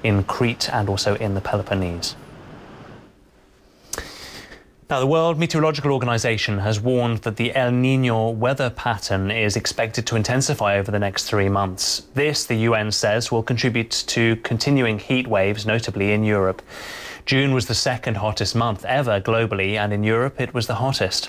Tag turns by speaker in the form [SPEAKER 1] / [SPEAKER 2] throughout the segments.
[SPEAKER 1] in Crete and also in the Peloponnese. Now, the World Meteorological Organization has warned that the El Niño weather pattern is expected to intensify over the next 3 months. This, the UN says, will contribute to continuing heat waves, notably in Europe. June was the second hottest month ever globally, and in Europe it was the hottest.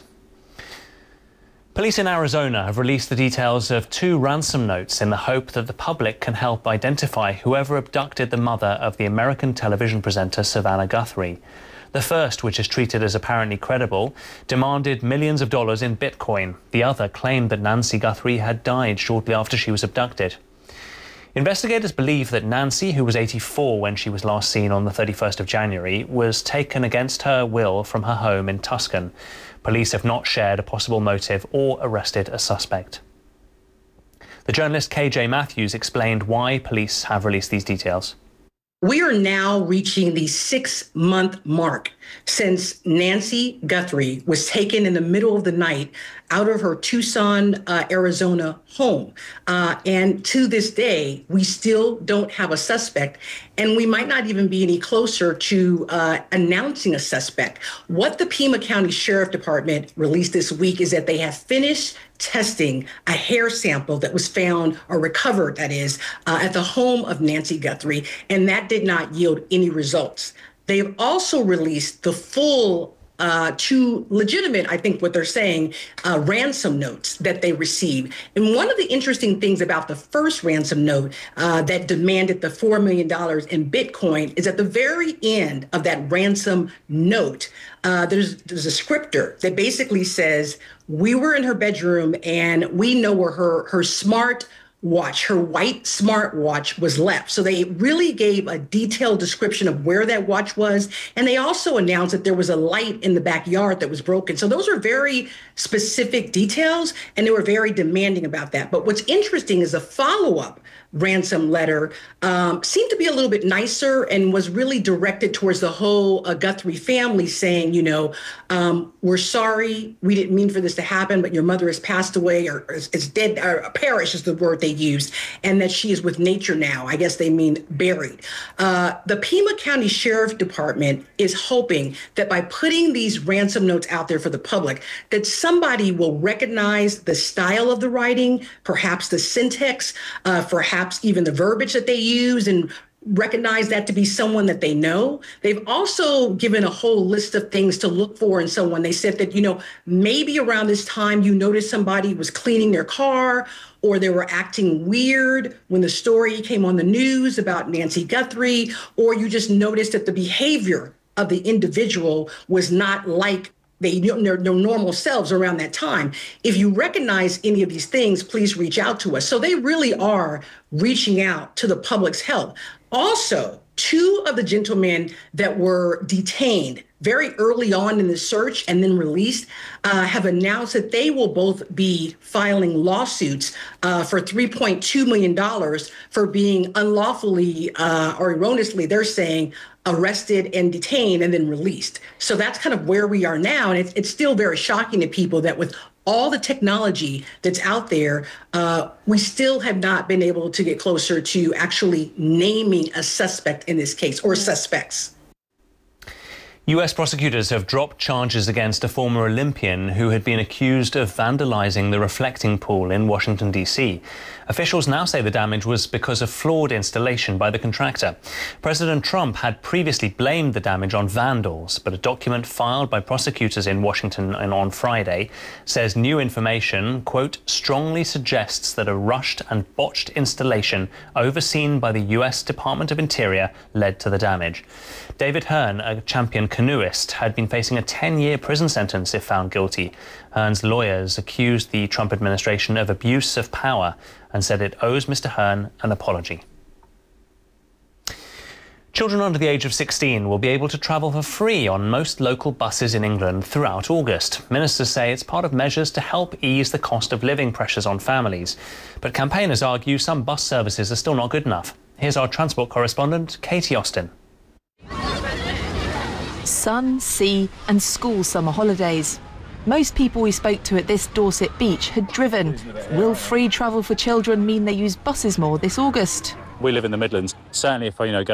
[SPEAKER 1] Police in Arizona have released the details of 2 ransom notes in the hope that the public can help identify whoever abducted the mother of the American television presenter Savannah Guthrie. The first, which is treated as apparently credible, demanded millions of dollars in Bitcoin. The other claimed that Nancy Guthrie had died shortly after she was abducted. Investigators believe that Nancy, who was 84 when she was last seen on the 31st of January, was taken against her will from her home in Tucson. Police have not shared a possible motive or arrested a suspect. The journalist KJ Matthews explained why police have released these details.
[SPEAKER 2] We are now reaching the 6-month mark since Nancy Guthrie was taken in the middle of the night out of her Tucson, Arizona home. And to this day, we still don't have a suspect, and we might not even be any closer to announcing a suspect. What the Pima County Sheriff Department released this week is that they have finished testing a hair sample that was found, or recovered, that is, at the home of Nancy Guthrie, and that did not yield any results. They've also released the full 2 legitimate, I think what they're saying, ransom notes that they received. And one of the interesting things about the first ransom note that demanded the $4 million in Bitcoin is at the very end of that ransom note, there's a scripter that basically says, we were in her bedroom and we know where her smart watch, her white smart watch, was left. So they really gave a detailed description of where that watch was. And they also announced that there was a light in the backyard that was broken. So those are very specific details, and they were very demanding about that. But what's interesting is the follow-up ransom letter seemed to be a little bit nicer and was really directed towards the whole Guthrie family, saying, you know, we're sorry, we didn't mean for this to happen, but your mother has passed away, or is dead, or perished is the word they used, and that she is with nature now. I guess they mean buried. The Pima County Sheriff Department is hoping that by putting these ransom notes out there for the public, that somebody will recognize the style of the writing, perhaps the syntax, perhaps even the verbiage that they use, and recognize that to be someone that they know. They've also given a whole list of things to look for in someone. They said that, you know, maybe around this time you noticed somebody was cleaning their car, or they were acting weird when the story came on the news about Nancy Guthrie, or you just noticed that the behavior of the individual was not like their normal selves around that time. If you recognize any of these things, please reach out to us. So they really are reaching out to the public's help. Also, 2 of the gentlemen that were detained very early on in the search and then released have announced that they will both be filing lawsuits for $3.2 million for being unlawfully or erroneously, they're saying, arrested and detained and then released. So that's kind of where we are now. And it's still very shocking to people that with all the technology that's out there, we still have not been able to get closer to actually naming a suspect in this case, or suspects.
[SPEAKER 1] US prosecutors have dropped charges against a former Olympian who had been accused of vandalizing the reflecting pool in Washington, D.C. Officials now say the damage was because of flawed installation by the contractor. President Trump had previously blamed the damage on vandals, but a document filed by prosecutors in Washington on Friday says new information, quote, strongly suggests that a rushed and botched installation overseen by the U.S. Department of Interior led to the damage. David Hearn, a champion canoeist, had been facing a 10-year prison sentence if found guilty. Hearn's lawyers accused the Trump administration of abuse of power and said it owes Mr. Hearn an apology. Children under the age of 16 will be able to travel for free on most local buses in England throughout August. Ministers say it's part of measures to help ease the cost of living pressures on families. But campaigners argue some bus services are still not good enough. Here's our transport correspondent, Katie Austin.
[SPEAKER 3] Sun, sea and school summer holidays. Most people we spoke to at this Dorset beach had driven. Will free travel for children mean they use buses more this August?
[SPEAKER 4] We live in the Midlands. Certainly if I, go